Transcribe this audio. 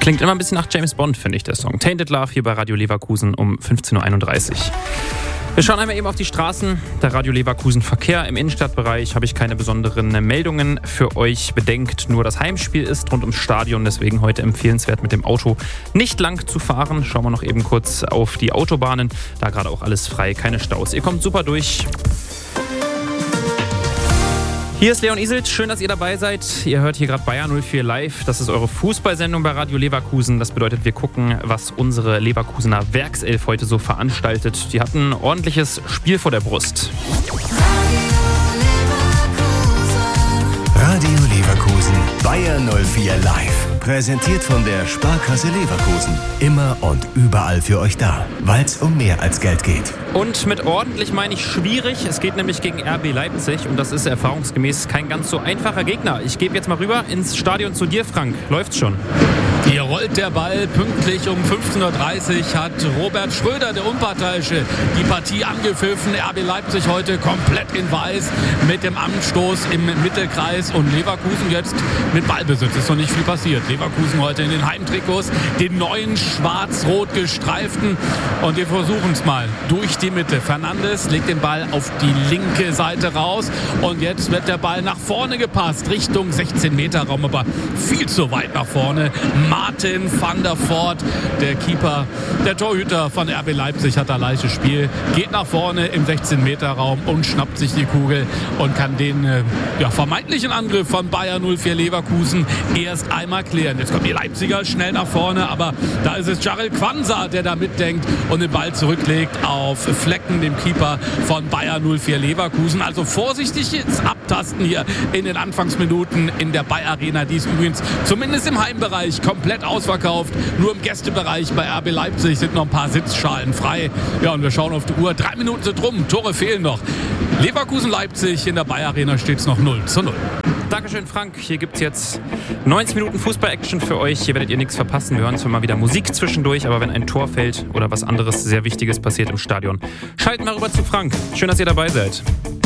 Klingt immer ein bisschen nach James Bond, finde ich, der Song. Tainted Love hier bei Radio Leverkusen um 15.31 Uhr. Wir schauen einmal eben auf die Straßen. Der Radio Leverkusen Verkehr. Im Innenstadtbereich habe ich keine besonderen Meldungen für euch. Bedenkt, nur das Heimspiel ist rund ums Stadion. Deswegen heute empfehlenswert, mit dem Auto nicht lang zu fahren. Schauen wir noch eben kurz auf die Autobahnen. Da gerade auch alles frei, keine Staus. Ihr kommt super durch. Hier ist Leon Iselt, schön, dass ihr dabei seid. Ihr hört hier gerade Bayer 04 live. Das ist eure Fußballsendung bei Radio Leverkusen. Das bedeutet, wir gucken, was unsere Leverkusener Werkself heute so veranstaltet. Die hatten ein ordentliches Spiel vor der Brust. Radio Leverkusen, Bayer 04 live. Präsentiert von der Sparkasse Leverkusen. Immer und überall für euch da, weil es um mehr als Geld geht. Und mit ordentlich meine ich schwierig. Es geht nämlich gegen RB Leipzig und das ist erfahrungsgemäß kein ganz so einfacher Gegner. Ich gebe jetzt mal rüber ins Stadion zu dir, Frank. Läuft's schon? Hier rollt der Ball pünktlich um 15.30 Uhr, hat Robert Schröder, der Unparteiische, die Partie angepfiffen. RB Leipzig heute komplett in Weiß mit dem Anstoß im Mittelkreis und Leverkusen jetzt mit Ballbesitz. Ist noch nicht viel passiert. Leverkusen heute in den Heimtrikots, den neuen schwarz-rot gestreiften. Und wir versuchen es mal durch die Mitte. Fernandes legt den Ball auf die linke Seite raus und jetzt wird der Ball nach vorne gepasst, Richtung 16-Meter-Raum, aber viel zu weit nach vorne. Martin van der Voort, der Keeper, der Torhüter von RB Leipzig, hat da leichtes Spiel, geht nach vorne im 16-Meter-Raum und schnappt sich die Kugel und kann den vermeintlichen Angriff von Bayer 04 Leverkusen erst einmal klären. Jetzt kommen die Leipziger schnell nach vorne, aber da ist es Jarell Quansah, der da mitdenkt und den Ball zurücklegt auf Flecken, dem Keeper von Bayer 04 Leverkusen. Also vorsichtig jetzt abtasten hier in den Anfangsminuten in der Bayer Arena. Die ist übrigens zumindest im Heimbereich komplett ausverkauft. Nur im Gästebereich bei RB Leipzig sind noch ein paar Sitzschalen frei. Ja, und wir schauen auf die Uhr. 3 Minuten sind rum, Tore fehlen noch. Leverkusen-Leipzig, in der Bayer Arena steht es noch 0:0. Dankeschön, Frank. Hier gibt es jetzt 90 Minuten Fußball-Action für euch. Hier werdet ihr nichts verpassen. Wir hören zwar mal wieder Musik zwischendurch, aber wenn ein Tor fällt oder was anderes sehr Wichtiges passiert im Stadion, schalten wir rüber zu Frank. Schön, dass ihr dabei seid.